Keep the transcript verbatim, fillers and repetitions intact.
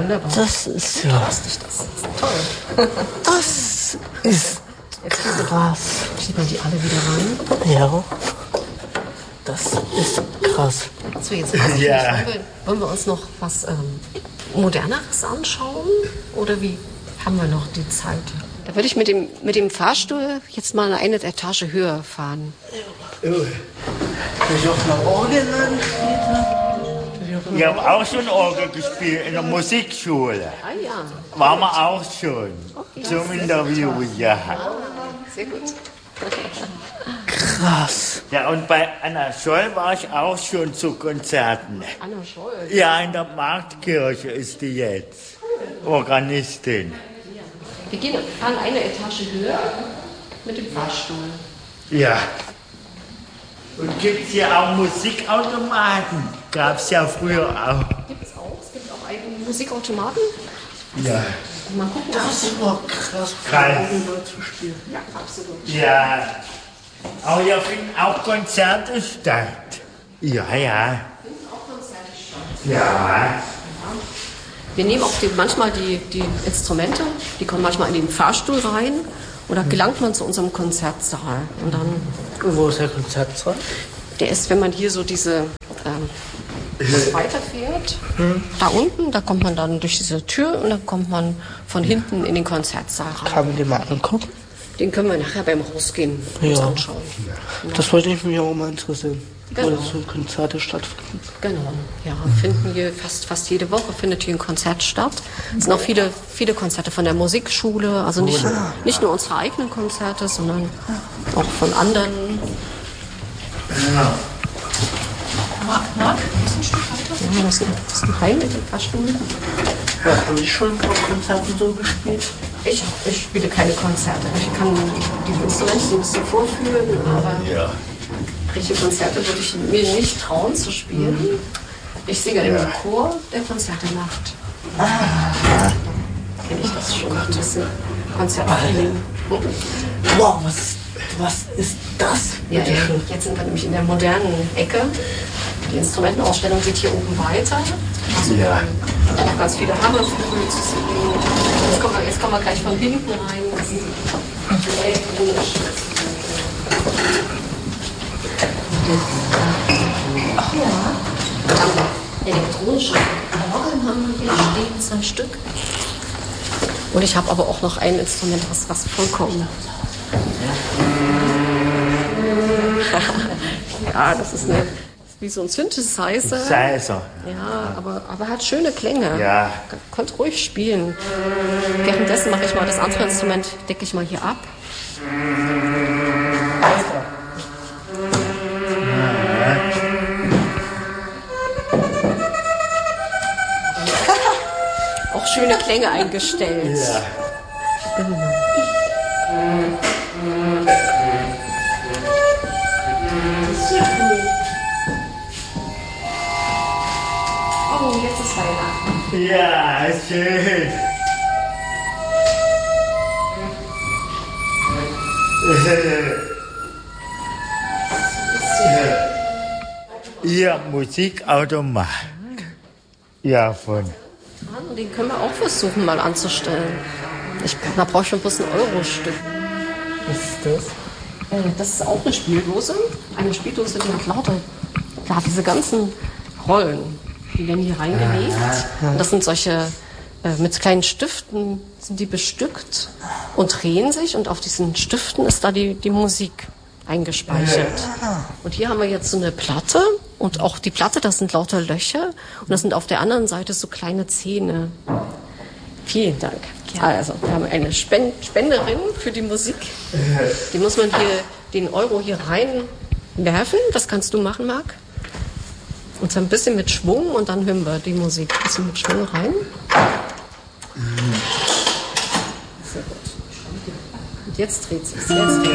wunderbar. Das ist ja... Lustig, das ist toll. Das ist krass. Schiebt man die alle wieder rein? Ja. Das ist krass. So, jetzt weiß ich Ja. nicht, wollen wir, wollen wir uns noch was ähm, Moderneres anschauen? Oder wie haben wir noch die Zeit? Da würde ich mit dem, mit dem Fahrstuhl jetzt mal eine Etage höher fahren. Oh. Ich auf einer Orgel dann später. Ich habe auch schon Orgel gespielt in der Musikschule. Ah ja, Waren wir auch schon. Zum Interview, ja. sehr gut. Krass. Ja, und bei Anna Scholl war ich auch schon zu Konzerten. Anna Scholl. Ja, in der Marktkirche ist die jetzt. Organistin. Wir gehen, fahren eine Etage höher mit dem Fahrstuhl. Ja. Und gibt es hier auch Musikautomaten? Gab es ja früher auch. Gibt es auch. Es gibt auch eigene Musikautomaten. Ja. Mal gucken, Das war krass, Krass. Orgel zu spielen. Ja, absolut. Ja. Aber hier finden auch Konzerte statt. Ja, ja. Ja. Wir nehmen auch die, manchmal die, die Instrumente, die kommen manchmal in den Fahrstuhl rein und da gelangt man zu unserem Konzertsaal. Und dann, Wo ist der Konzertsaal? der ist, wenn man hier so diese ähm, weiterfährt, da unten, da kommt man dann durch diese Tür und dann kommt man von hinten in den Konzertsaal rein. Kann man den mal angucken? Den können wir nachher beim Rausgehen uns Ja. anschauen. Das wollte ich mich auch mal interessieren. Genau. Wo das so Konzerte stattfinden. Genau, ja, finden hier fast, fast jede Woche findet hier ein Konzert statt. Es sind auch viele, viele Konzerte von der Musikschule, also nicht, nicht nur unsere eigenen Konzerte, sondern auch von anderen. Ja. Marc, Marc, das ist ein Stück weiter. Ja, das ist ein, das ist ein Heim mit dem Fahrstuhl. Ja, haben Sie schon auf Konzerten so gespielt? Ich, ich spiele keine Konzerte. Ich kann die Instrumente so ein bisschen vorführen, aber Ja. richtige Konzerte würde ich mir nicht trauen zu spielen. Ich singe im Ja. Chor, der Konzerte macht. Ah. Kenne ich das schon. Ein bisschen Konzertfeeling. Wow, was, was ist das? Ja, Bitte schön. jetzt sind wir nämlich in der modernen Ecke. Die Instrumentenausstellung geht hier oben weiter. Also Ja. noch ganz viele Hammerflügel zu sehen. Jetzt kommen, wir, jetzt kommen wir gleich von hinten rein. Das sind elektronisch. Ach ja. Wir haben elektronische Orgeln haben wir hier stehen, zwei Stück. Und ich habe aber auch noch ein Instrument, was, was vollkommen. Ja, das ist, eine, das ist wie so ein Synthesizer. Seiser. Ja, aber, aber hat schöne Klänge. Ja. Könnt ruhig spielen. Währenddessen mache ich mal das andere Instrument, decke ich mal hier ab. Auch schöne Klänge eingestellt. Ja. Genau. Oh, jetzt ist Weihnachten. Ja, schön. Ihr Musikautomat. Ja, von. Und den können wir auch versuchen mal anzustellen. Ich, da brauche ich schon bloß ein Euro-Stück. Was ist das? Äh, Das ist auch eine Spieldose. Eine Spieldose, die hat lauter, ja, diese ganzen Rollen, die werden hier reingelegt. Und das sind solche, äh, mit kleinen Stiften sind die bestückt und drehen sich. Und auf diesen Stiften ist da die, die Musik eingespeichert. Und hier haben wir jetzt so eine Platte. Und auch die Platte, das sind lauter Löcher. Und das sind auf der anderen Seite so kleine Zähne. Vielen Dank. Also, wir haben eine Spen- Spenderin für die Musik. Die muss man hier, den Euro hier reinwerfen. Das kannst du machen, Marc. Und so ein bisschen mit Schwung und dann hören wir die Musik. Ein bisschen mit Schwung rein. Sehr gut. Und jetzt dreht sich's. Jetzt dreht